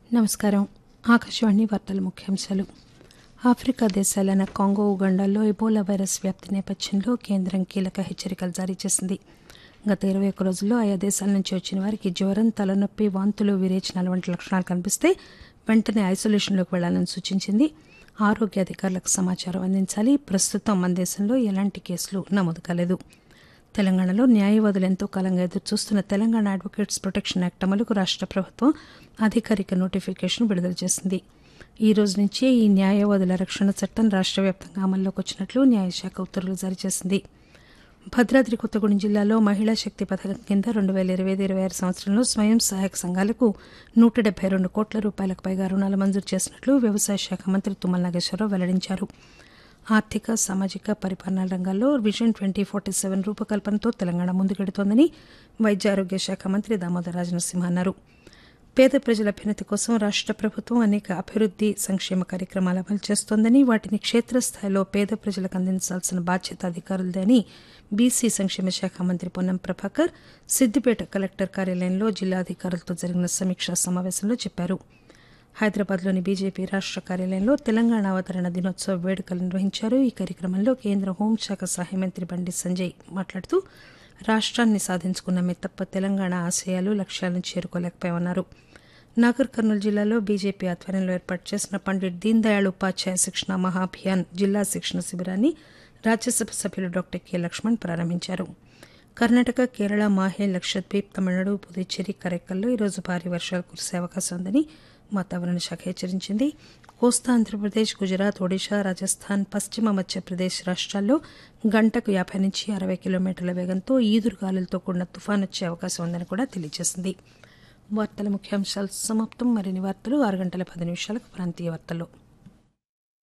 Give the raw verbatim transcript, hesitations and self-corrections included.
నమస్కారం. ఆకాశవాణి వార్తల ముఖ్యాంశాలు. ఆఫ్రికా దేశాలైన కాంగో, ఉగాండాల్లో ఎబోలా వైరస్ వ్యాప్తి నేపథ్యంలో కేంద్రం కీలక హెచ్చరికలు జారీ చేసింది. గత ఇరవై ఒక్క రోజుల్లో ఆయా దేశాల నుంచి వచ్చిన వారికి జ్వరం, తలనొప్పి, వాంతులు, విరేచనాలు వంటి లక్షణాలు కనిపిస్తే వెంటనే ఐసోలేషన్లోకి వెళ్లాలని సూచించింది. ఆరోగ్య అధికారులకు సమాచారం అందించాలి. ప్రస్తుతం మన దేశంలో ఎలాంటి కేసులు నమోదు కాలేదు. తెలంగాణలో న్యాయవాదులు ఎంతో కాలంగా ఎదురుచూస్తున్న తెలంగాణ అడ్వకేట్స్ ప్రొటెక్షన్ యాక్ట్ అమలుకు రాష్ట ప్రభుత్వం అధికారిక నోటిఫికేషన్ విడుదల చేసింది. ఈ రోజు నుంచి ఈ న్యాయవాదుల రక్షణ చట్టం రాష్ట వ్యాప్తంగా అమల్లోకి వచ్చినట్లు న్యాయశాఖ ఉత్తర్వులు జారీ చేసింది. భద్రాద్రి కొత్తగూడెం జిల్లాలో మహిళా శక్తి పథకం కింద రెండు పేల ఇరవై ఐదు ఇరవై ఆరు సంవత్సరంలో స్వయం సహాయక సంఘాలకు నూట డెబ్బై రెండు కోట్ల రూపాయలకు పైగా రుణాలు మంజూరు చేసినట్లు వ్యవసాయ శాఖ మంత్రి తుమ్మల నాగేశ్వరరావు వెల్లడించారు. ఆర్థిక, సామాజిక, పరిపాలనా రంగాల్లో vision twenty forty seven రూపకల్పనతో Telangana ముందుకెడుతోందని వైద్య ఆరోగ్య శాఖ మంత్రి దామోదర రాజనరసింహ అన్నారు. పేద ప్రజల అభ్యున్నతి కోసం రాష్ట ప్రభుత్వం అనేక అభివృద్ది, సంక్షేమ కార్యక్రమాలు అమలు చేస్తోందని, వాటిని క్షేత్రస్థాయిలో పేద ప్రజలకు అందించాల్సిన బాధ్యత అధికారులదే అని బీసీ సంక్షేమ శాఖ మంత్రి పొన్నం ప్రభాకర్ సిద్దిపేట కలెక్టర్ కార్యాలయంలో జిల్లా అధికారులతో జరిగిన సమీక్షా సమావేశంలో చెప్పారు. హైదరాబాద్లోని బీజేపీ రాష్ట కార్యాలయంలో తెలంగాణ అవతరణ దినోత్సవ వేడుకలు నిర్వహించారు. ఈ కార్యక్రమంలో కేంద్ర హోంశాఖ సహాయ మంత్రి బండి సంజయ్ మాట్లాడుతూ రాష్ట్రాన్ని సాధించుకున్నామే తప్ప తెలంగాణ ఆశయాలు, లక్ష్యాలను చేరుకోలేకపోయామన్నారు. నాగర్ కర్నూలు జిల్లాలో బీజేపీ ఆధ్వర్యంలో ఏర్పాటు చేసిన పండిట్ దీన్ దయాళ్ ఉపాధ్యాయ శిక్షణ మహాభియాన్ జిల్లా శిక్షణ శిబిరాన్ని రాజ్యసభ సభ్యులు డాక్టర్ కె లక్ష్మణ్ ప్రారంభించారు. కర్ణాటక, కేరళ, మాహే, లక్షద్వీప్, తమిళనాడు, పుదుచ్చేరి, కరైకల్లో ఈరోజు భారీ వర్షాలు కురిసే అవకాశం ఉందని వాతావరణ శాఖ హెచ్చరించింది. కోస్తా ఆంధ్రప్రదేశ్, గుజరాత్, ఒడిశా, రాజస్థాన్, పశ్చిమ మధ్యప్రదేశ్ రాష్ట్రాల్లో గంటకు యాభై నుంచి అరవై కిలోమీటర్ల వేగంతో ఈదురుగాలులతో కూడిన తుఫాను వచ్చే అవకాశం ఉందని కూడా తెలియజేసింది. వార్తల ముఖ్యాంశాలు సమాప్తం. మరిన్ని వార్తలు ఆరు గంటల పది నిమిషాలకు ప్రాంతీయ వార్తలు.